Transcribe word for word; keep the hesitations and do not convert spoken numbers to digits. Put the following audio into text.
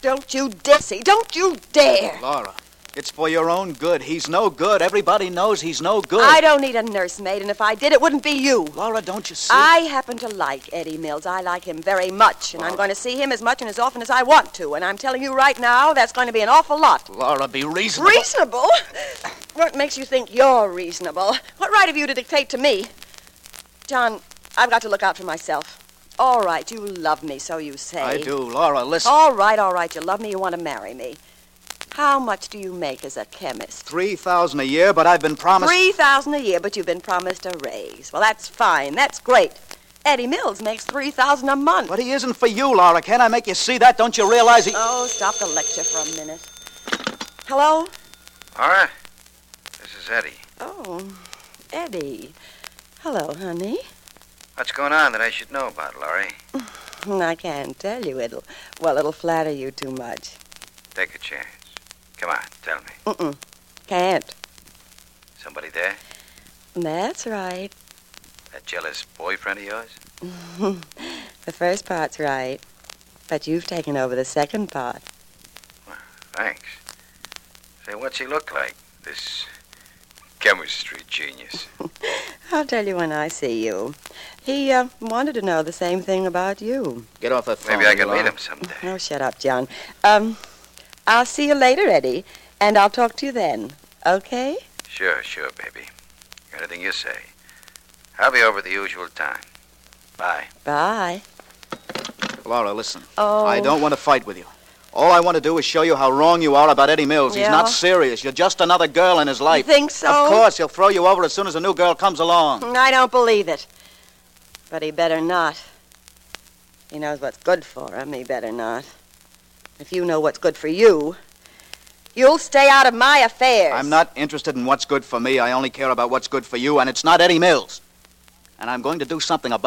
Don't you dare, see, don't you dare. Laura, it's for your own good. He's no good. Everybody knows he's no good. I don't need a nursemaid, and if I did, it wouldn't be you. Laura, don't you see? I happen to like Eddie Mills. I like him very much, and Laura. I'm going to see him as much and as often as I want to. And I'm telling you right now, that's going to be an awful lot. Laura, be reasonable. Reasonable? What makes you think you're reasonable? What right have you to dictate to me? John, I've got to look out for myself. All right, you love me, so you say. I do. Laura, listen. All right, all right, you love me, you want to marry me. How much do you make as a chemist? Three thousand a year, but I've been promised... Three thousand a year, but you've been promised a raise. Well, that's fine. That's great. Eddie Mills makes three thousand a month. But he isn't for you, Laura. Can't I make you see that? Don't you realize he... Oh, stop the lecture for a minute. Hello? Laura, this is Eddie. Oh, Eddie. Hello, honey. What's going on that I should know about, Laurie? I can't tell you. It'll, well, it'll flatter you too much. Take a chance. Come on, tell me. Mm-mm. Can't. Somebody there? That's right. That jealous boyfriend of yours? The first part's right. But you've taken over the second part. Well, thanks. Say, what's he look like, this chemistry genius? I'll tell you when I see you. He uh, wanted to know the same thing about you. Get off that phone, Maybe I can Laura. meet him someday. Oh, shut up, John. Um, I'll see you later, Eddie, and I'll talk to you then. Okay? Sure, sure, baby. Anything you say. I'll be over at the usual time. Bye. Bye. Laura, listen. Oh. I don't want to fight with you. All I want to do is show you how wrong you are about Eddie Mills. He's Yeah? not serious. You're just another girl in his life. You think so? Of course, he'll throw you over as soon as a new girl comes along. I don't believe it. But he better not. He knows what's good for him. He better not. If you know what's good for you, you'll stay out of my affairs. I'm not interested in what's good for me. I only care about what's good for you, and it's not Eddie Mills. And I'm going to do something about it.